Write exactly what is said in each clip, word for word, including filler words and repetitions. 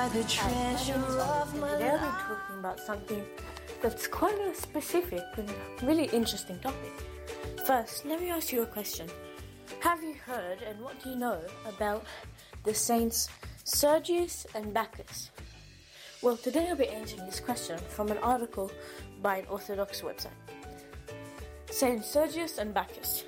The treasure of my Today I'll be talking about something that's quite a specific and really interesting topic. First, let me ask you a question. Have you heard and what do you know about the saints Sergius and Bacchus? Well, today I'll be answering this question from an article by an Orthodox website. Saint Sergius and Bacchus.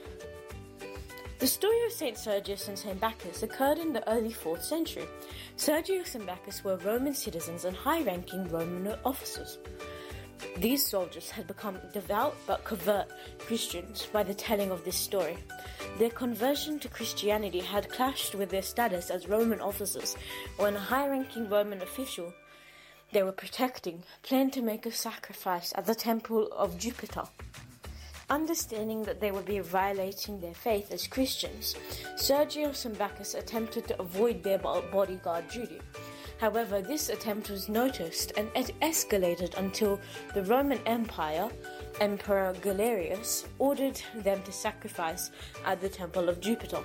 The story of Saint Sergius and Saint Bacchus occurred in the early fourth century. Sergius and Bacchus were Roman citizens and high-ranking Roman officers. These soldiers had become devout but covert Christians by the telling of this story. Their conversion to Christianity had clashed with their status as Roman officers when a high-ranking Roman official they were protecting planned to make a sacrifice at the temple of Jupiter. Understanding that they would be violating their faith as Christians, Sergius and Bacchus attempted to avoid their bodyguard duty. However, this attempt was noticed and it escalated until the Roman Empire, Emperor Galerius, ordered them to sacrifice at the temple of Jupiter.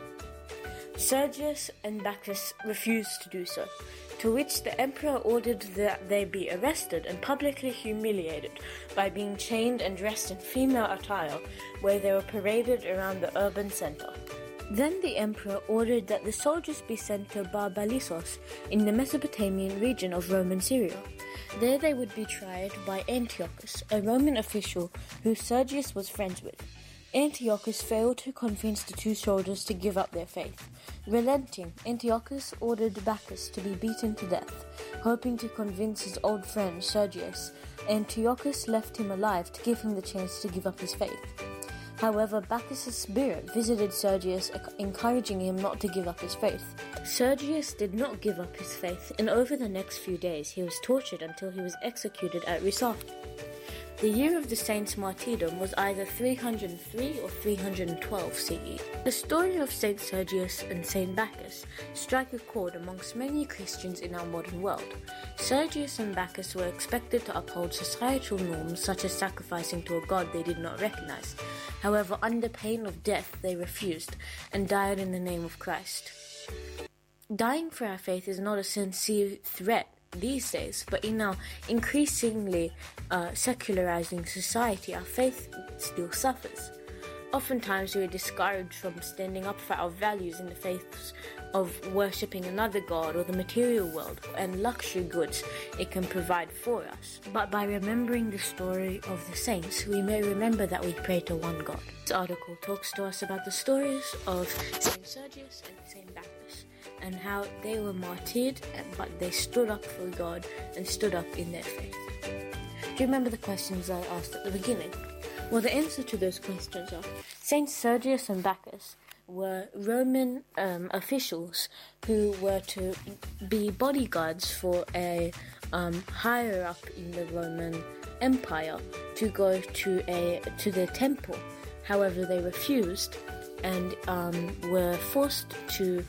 Sergius and Bacchus refused to do so, to which the emperor ordered that they be arrested and publicly humiliated by being chained and dressed in female attire, where they were paraded around the urban center. Then the emperor ordered that the soldiers be sent to Barbalissos in the Mesopotamian region of Roman Syria. There they would be tried by Antiochus, a Roman official who Sergius was friends with. Antiochus failed to convince the two soldiers to give up their faith. Relenting, Antiochus ordered Bacchus to be beaten to death. Hoping to convince his old friend Sergius, Antiochus left him alive to give him the chance to give up his faith. However, Bacchus' spirit visited Sergius, encouraging him not to give up his faith. Sergius did not give up his faith, and over the next few days he was tortured until he was executed at Rhesaca. The year of the saint's martyrdom was either three hundred three or three hundred twelve C E. The story of Saint Sergius and Saint Bacchus strike a chord amongst many Christians in our modern world. Sergius and Bacchus were expected to uphold societal norms such as sacrificing to a god they did not recognize. However, under pain of death, they refused and died in the name of Christ. Dying for our faith is not a sincere threat these days, but in our increasingly uh, secularizing society, our faith still suffers. Oftentimes we are discouraged from standing up for our values in the faiths of worshipping another god or the material world and luxury goods it can provide for us. But by remembering the story of the saints, we may remember that we pray to one God. This article talks to us about the stories of Saint Sergius and Saint Bacchus, and how they were martyred, but they stood up for God and stood up in their faith. Do you remember the questions I asked at the beginning? Well, the answer to those questions are Saint Sergius and Bacchus were Roman um, officials who were to be bodyguards for a um, higher up in the Roman Empire to go to a to the temple. However, they refused and um, were forced to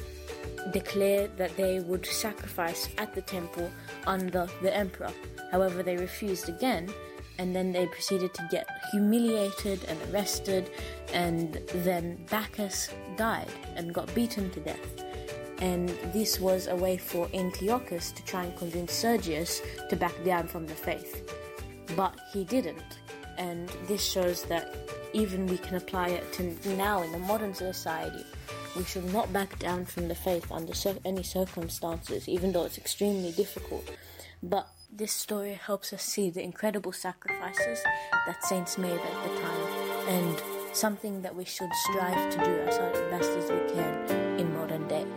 declare that they would sacrifice at the temple under the emperor. However, they refused again, and then they proceeded to get humiliated and arrested, and then Bacchus died and got beaten to death. And this was a way for Antiochus to try and convince Sergius to back down from the faith. But he didn't, and this shows that even we can apply it to now in the modern society. We should not back down from the faith under cir- any circumstances, even though it's extremely difficult. But this story helps us see the incredible sacrifices that saints made at the time, and something that we should strive to do as best as we can in modern day.